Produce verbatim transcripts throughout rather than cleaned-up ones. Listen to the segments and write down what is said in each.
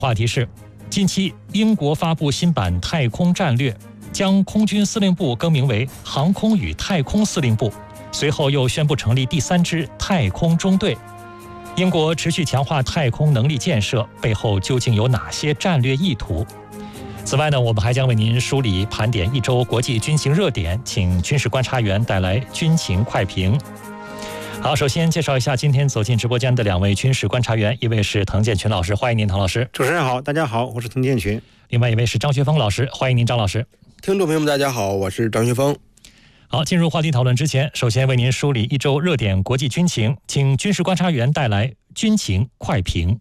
话题是，近期英国发布新版太空战略，将空军司令部更名为航空与太空司令部，随后又宣布成立第三支太空中队。英国持续强化太空能力建设，背后究竟有哪些战略意图？此外呢，我们还将为您梳理盘点一周国际军情热点，请军事观察员带来军情快评。好，首先介绍一下今天走进直播间的两位军事观察员，一位是滕建群老师，欢迎您，滕老师。 主持人好，大家好，我是滕建群。 另外一位是张学峰老师，欢迎您，张老师。 听众朋友们大家好，我是张学峰。 好，进入话题讨论之前，首先为您梳理一周热点国际军情，请军事观察员带来军情快评。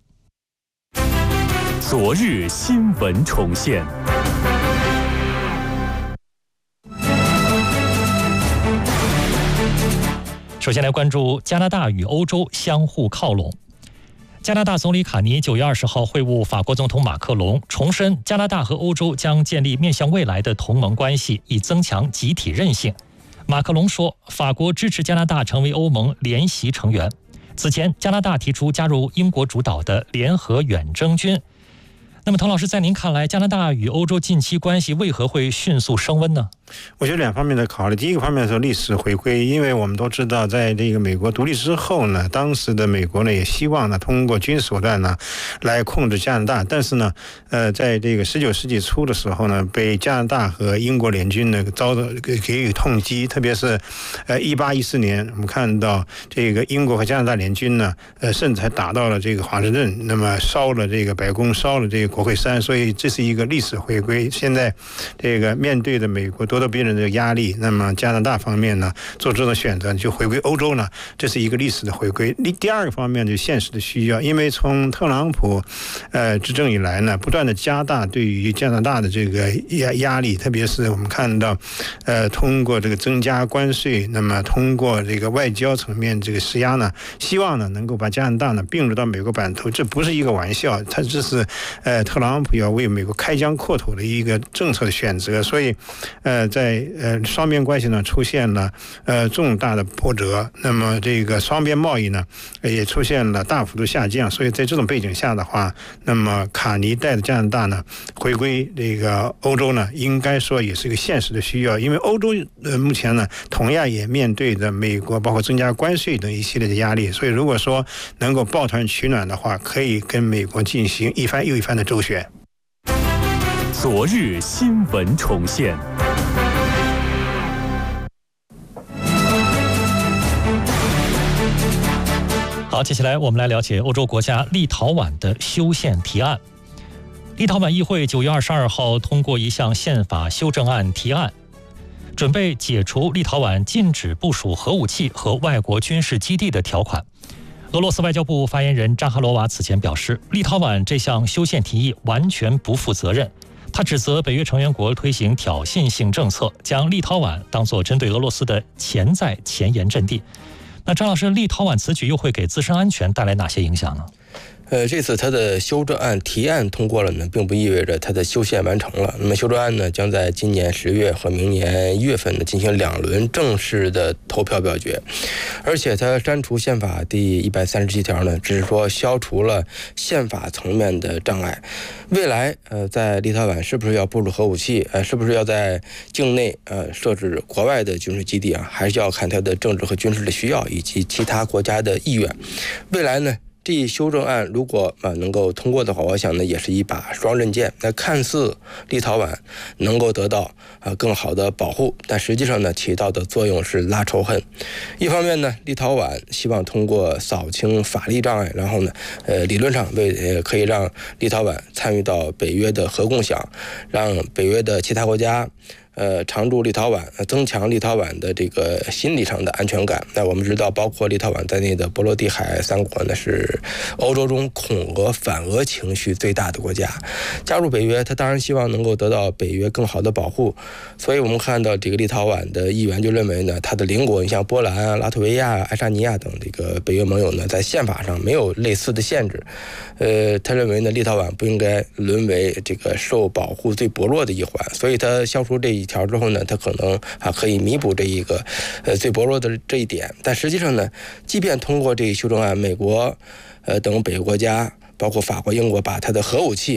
昨日新闻重现。 首先来关注加拿大与欧洲相互靠拢。加拿大总理卡尼九月二十号会晤法国总统马克龙，重申加拿大和欧洲将建立面向未来的同盟关系，以增强集体韧性。马克龙说，法国支持加拿大成为欧盟联席成员。此前，加拿大提出加入英国主导的联合远征军。那么，滕老师，在您看来，加拿大与欧洲近期关系为何会迅速升温呢？ 我觉得两方面的考虑。第一个方面是历史回归，因为我们都知道，在这个美国独立之后呢，当时的美国呢也希望呢通过军事手段呢来控制加拿大，但是呢，呃，在这个十九世纪初的时候呢，被加拿大和英国联军呢遭到给予痛击，特别是呃一八一四年，我们看到这个英国和加拿大联军呢，呃，甚至还打到了这个华盛顿，那么烧了这个白宫，烧了这个国会山，所以这是一个历史回归。现在这个面对着美国咄咄逼人的压力，那么加拿大方面呢做出的选择就回归欧洲呢，这是一个历史的回归。第二个方面就现实的需要，因为从特朗普呃执政以来呢，不断的加大对于加拿大的这个压压力，特别是我们看到呃通过这个增加关税，那么通过这个外交层面这个施压呢，希望呢能够把加拿大呢并入到美国版图，这不是一个玩笑，它这是呃特朗普要为美国开疆扩土的一个政策的选择，所以呃在呃双边关系呢出现了呃重大的波折，那么这个双边贸易呢也出现了大幅度下降，所以在这种背景下的话，那么卡尼带着加拿大呢回归这个欧洲呢，应该说也是一个现实的需要，因为欧洲呃目前呢同样也面对着美国包括增加关税等一系列的压力，所以如果说能够抱团取暖的话，可以跟美国进行一番又一番的周旋。 昨日新闻重现。 好，接下来我们来了解欧洲国家立陶宛的修宪提案。立陶宛议会九月二十二号通过一项宪法修正案提案，准备解除立陶宛禁止部署核武器和外国军事基地的条款。俄罗斯外交部发言人扎哈罗娃此前表示，立陶宛这项修宪提议完全不负责任。他指责北约成员国推行挑衅性政策，将立陶宛当作针对俄罗斯的潜在前沿阵地。那张老师，立陶宛此举又会给自身安全带来哪些影响呢？ 呃，这次它的修正案提案通过了呢，并不意味着它的修宪完成了。那么修正案呢，将在今年十月和明年一月份呢进行两轮正式的投票表决。而且它删除宪法第一百三十七条呢，只是说消除了宪法层面的障碍。未来呃，在立陶宛是不是要部署核武器，呃，是不是要在境内呃设置国外的军事基地啊，还是要看它的政治和军事的需要以及其他国家的意愿。未来呢，这一修正案如果啊能够通过的话，我想呢也是一把双刃剑。那看似立陶宛能够得到啊更好的保护，但实际上呢起到的作用是拉仇恨。一方面呢，立陶宛希望通过扫清法律障碍，然后呢，呃理论上为呃可以让立陶宛参与到北约的核共享，让北约的其他国家呃，常驻立陶宛，增强立陶宛的这个心理上的安全感。那我们知道，包括立陶宛在内的波罗的海三国呢，是欧洲中恐俄反俄情绪最大的国家。加入北约，他当然希望能够得到北约更好的保护。所以我们看到这个立陶宛的议员就认为呢，他的邻国，你像波兰啊、拉脱维亚、爱沙尼亚等这个北约盟友呢，在宪法上没有类似的限制。呃，他认为呢，立陶宛不应该沦为这个受保护最薄弱的一环，所以他消除这一条之后呢，他可能啊可以弥补这一个呃最薄弱的这一点。但实际上呢，即便通过这一修正案，美国呃等北约国家包括法国、英国把它的核武器